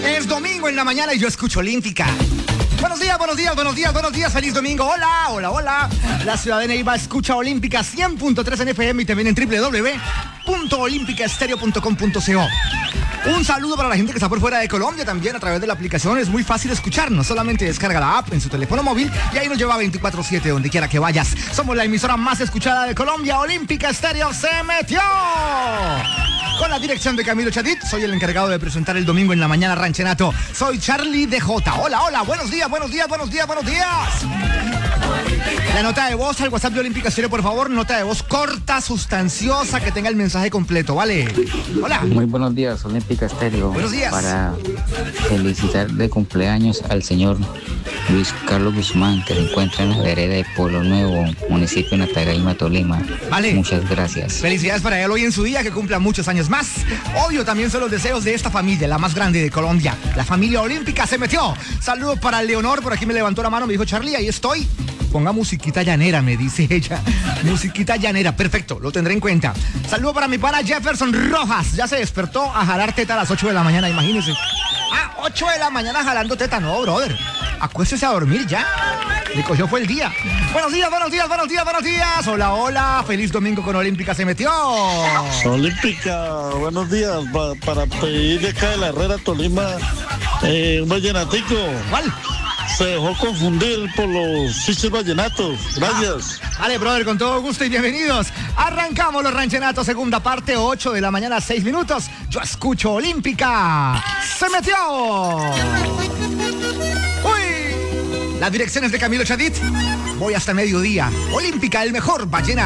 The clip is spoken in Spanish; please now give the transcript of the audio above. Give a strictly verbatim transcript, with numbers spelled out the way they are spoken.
Es domingo en la mañana y yo escucho Olímpica. Buenos días, buenos días, buenos días, buenos días, feliz domingo. Hola, hola, hola. La ciudad de Neiva escucha Olímpica cien punto tres en F M y también en doble u doble u doble u punto olímpica estéreo punto com punto co. Un saludo para la gente que está por fuera de Colombia también a través de la aplicación. Es muy fácil escucharnos. Solamente descarga la app en su teléfono móvil y ahí nos lleva veinticuatro siete donde quiera que vayas. Somos la emisora más escuchada de Colombia. Olímpica Estéreo se metió. Con la dirección de Camilo Chadid, soy el encargado de presentar el domingo en la mañana Ranchenato. Soy Charlie D J. Hola, hola, buenos días, buenos días, buenos días, buenos días. La nota de voz al WhatsApp de Olímpica Estéreo, por favor. Nota de voz corta, sustanciosa, que tenga el mensaje completo, ¿vale? Hola. Muy buenos días, Olímpica Estéreo. Buenos días. Para felicitar de cumpleaños al señor Luis Carlos Guzmán, que se encuentra en la vereda de Pueblo Nuevo, municipio de Natagaima, Tolima. Vale. Muchas gracias. Felicidades para él hoy en su día, que cumpla muchos años más. Obvio, también son los deseos de esta familia, la más grande de Colombia. La familia Olímpica se metió. Saludos para Leonor, por aquí me levantó la mano, me dijo Charlie, ahí estoy. Ponga musiquita llanera, me dice ella. Musiquita llanera, perfecto, lo tendré en cuenta. Saludo para mi pana Jefferson Rojas. Ya se despertó a jalar teta a las ocho de la mañana, imagínense. Ah, ocho de la mañana jalando teta, no, brother. Acuéstese a dormir ya. Le cogió fue el día. Buenos días, buenos días, buenos días, buenos días. Hola, hola. Feliz domingo con Olímpica se metió. Olímpica, buenos días. Pa, para pedir de acá de la Herrera Tolima eh, un vallenatico. ¿Cuál? Se dejó confundir por los fiches vallenatos. Gracias. Ah, vale, brother, con todo gusto y bienvenidos. Arrancamos los ranchenatos, segunda parte, ocho de la mañana, seis minutos. Yo escucho Olímpica. ¡Se metió! ¡Uy! Las direcciones de Camilo Chadid. Voy hasta mediodía. Olímpica, el mejor ballena.